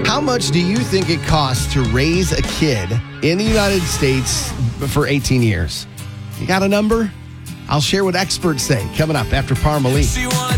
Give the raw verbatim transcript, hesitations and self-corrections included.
How much do you think it costs to raise a kid in the United States for eighteen years? You got a number? I'll share what experts say coming up after Parmalee.